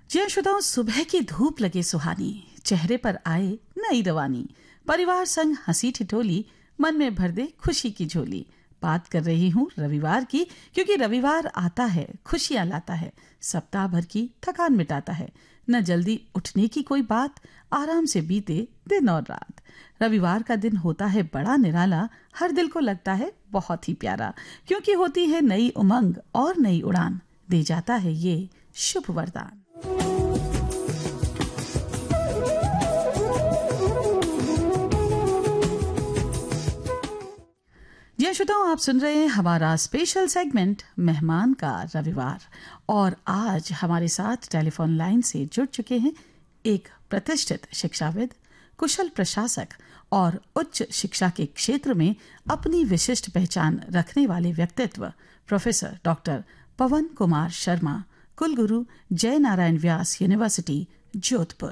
जी हाँ श्रोताओं, सुबह की धूप लगे सुहानी, चेहरे पर आए नई रवानी, परिवार संग हंसी ठिठोली, मन में भर दे खुशी की झोली। बात कर रही हूँ रविवार की, क्योंकि रविवार आता है खुशियां लाता है, सप्ताह भर की थकान मिटाता है। न जल्दी उठने की कोई बात, आराम से बीते दिन और रात। रविवार का दिन होता है बड़ा निराला, हर दिल को लगता है बहुत ही प्यारा, क्योंकि होती है नई उमंग और नई उड़ान, दे जाता है ये शुभ वरदान। जी श्रोताओं, आप सुन रहे हैं हमारा स्पेशल सेगमेंट मेहमान का रविवार, और आज हमारे साथ टेलीफोन लाइन से जुड़ चुके हैं एक प्रतिष्ठित शिक्षाविद, कुशल प्रशासक और उच्च शिक्षा के क्षेत्र में अपनी विशिष्ट पहचान रखने वाले व्यक्तित्व, प्रोफेसर डॉक्टर पवन कुमार शर्मा, कुलगुरु जय नारायण व्यास यूनिवर्सिटी जोधपुर।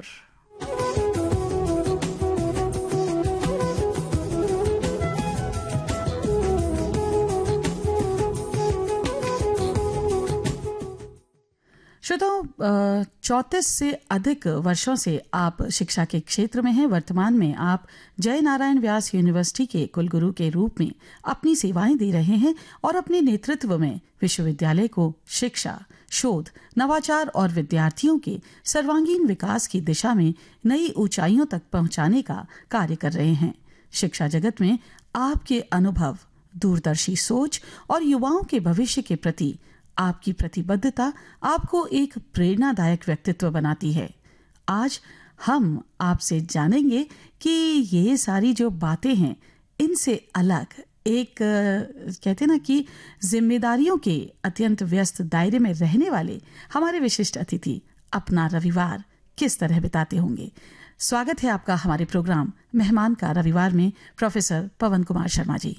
श्रोताओं, 34 से अधिक वर्षों से आप शिक्षा के क्षेत्र में हैं। वर्तमान में आप जय नारायण व्यास यूनिवर्सिटी के कुलगुरु के रूप में अपनी सेवाएं दे रहे हैं और अपने नेतृत्व में विश्वविद्यालय को शिक्षा, शोध, नवाचार और विद्यार्थियों के सर्वांगीण विकास की दिशा में नई ऊंचाइयों तक पहुंचाने का कार्य कर रहे हैं। शिक्षा जगत में आपके अनुभव, दूरदर्शी सोच और युवाओं के भविष्य के प्रति आपकी प्रतिबद्धता आपको एक प्रेरणादायक व्यक्तित्व बनाती है। आज हम आपसे जानेंगे कि ये सारी जो बातें हैं, इनसे अलग एक कहते ना कि जिम्मेदारियों के अत्यंत व्यस्त दायरे में रहने वाले हमारे विशिष्ट अतिथि अपना रविवार किस तरह बिताते होंगे। स्वागत है आपका हमारे प्रोग्राम मेहमान का रविवार में, प्रोफेसर पवन कुमार शर्मा जी।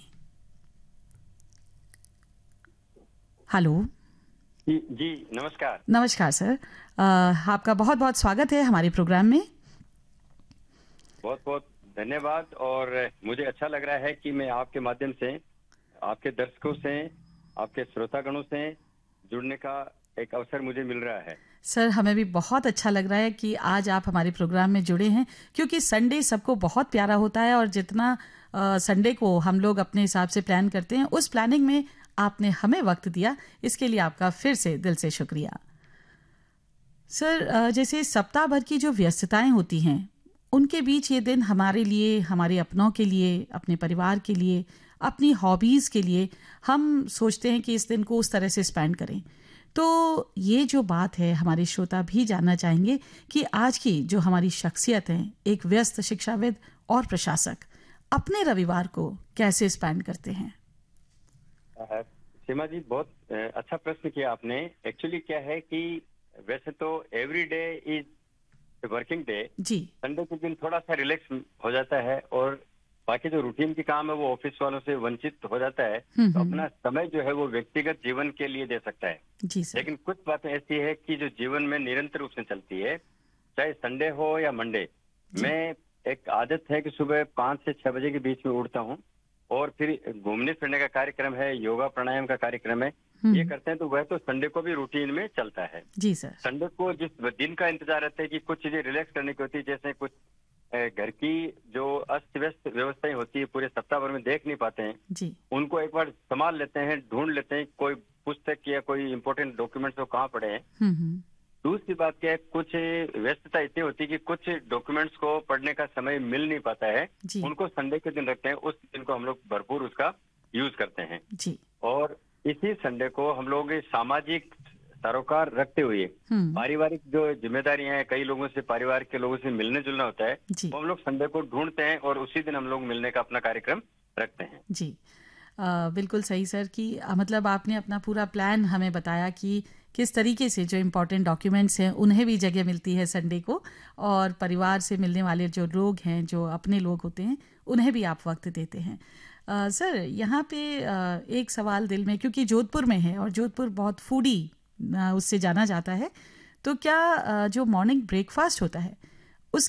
हेलो जी नमस्कार। नमस्कार सर, आपका बहुत बहुत स्वागत है हमारे प्रोग्राम में। बहुत बहुत धन्यवाद। और मुझे अच्छा लग रहा है कि मैं आपके माध्यम से आपके दर्शकों से, आपके श्रोतागणों से जुड़ने का एक अवसर मुझे मिल रहा है। सर, हमें भी बहुत अच्छा लग रहा है कि आज आप हमारे प्रोग्राम में जुड़े हैं, क्योंकि संडे सबको बहुत प्यारा होता है और जितना संडे को हम लोग अपने हिसाब से प्लान करते हैं, उस प्लानिंग में आपने हमें वक्त दिया, इसके लिए आपका फिर से दिल से शुक्रिया। सर, जैसे सप्ताह भर की जो व्यस्तताएं होती हैं, उनके बीच ये दिन हमारे लिए, हमारे अपनों के लिए, अपने परिवार के लिए, अपनी हॉबीज के लिए हम सोचते हैं कि इस दिन को उस तरह से स्पेंड करें। तो ये जो बात है, हमारे श्रोता भी जानना चाहेंगे कि आज की जो हमारी शख्सियत है, एक व्यस्त शिक्षाविद और प्रशासक, अपने रविवार को कैसे स्पेंड करते हैं। सीमा जी, बहुत अच्छा प्रश्न किया आपने। एक्चुअली क्या है कि वैसे तो every day is working day ji. Sunday के दिन थोड़ा सा रिलैक्स हो जाता है और बाकी जो रूटीन की काम है वो ऑफिस वालों से वंचित हो जाता है, तो अपना समय जो है वो व्यक्तिगत जीवन के लिए दे सकता है जी सर। लेकिन कुछ बातें ऐसी है कि जो जीवन में निरंतर रूप से चलती है, चाहे संडे हो या मंडे। मैं एक आदत है कि सुबह 5 से 6 बजे के बीच में उठता हूँ और फिर घूमने फिरने का कार्यक्रम है, योगा प्राणायाम का कार्यक्रम है, ये करते हैं। तो वह तो संडे को भी रूटीन में चलता है जी सर। संडे को जिस दिन का इंतजार रहता है कि कुछ चीजें रिलैक्स करने की होती है, जैसे कुछ घर की जो अस्त व्यस्त व्यवस्थाएं होती है पूरे सप्ताह भर में देख नहीं पाते हैं जी, उनको एक बार संभाल लेते हैं, ढूंढ लेते हैं, कोई पुस्तक या कोई इंपॉर्टेंट डॉक्यूमेंट्स वो कहाँ पड़े हैं। दूसरी बात क्या है, कुछ व्यस्तता इतनी होती है कि कुछ डॉक्यूमेंट्स को पढ़ने का समय मिल नहीं पाता है, उनको संडे के दिन रखते हैं। उस दिन को हम लोग भरपूर उसका यूज करते हैं जी। और इसी संडे को हम लोग सामाजिक सरोकार रखते हुए पारिवारिक जो जिम्मेदारियां हैं, कई लोगों से, परिवार के लोगों से मिलने जुलना होता है, वो हम लोग संडे को ढूंढते हैं और उसी दिन हम लोग मिलने का अपना कार्यक्रम रखते हैं जी। बिल्कुल सही सर, कि मतलब आपने अपना पूरा प्लान हमें बताया कि किस तरीके से जो इम्पोर्टेंट डॉक्यूमेंट्स हैं उन्हें भी जगह मिलती है संडे को, और परिवार से मिलने वाले जो लोग हैं, जो अपने लोग होते हैं, उन्हें भी आप वक्त देते हैं। सर, यहाँ पे एक सवाल दिल में, क्योंकि जोधपुर में है और जोधपुर बहुत फूडी उससे जाना जाता है, तो क्या जो मॉर्निंग ब्रेकफास्ट होता है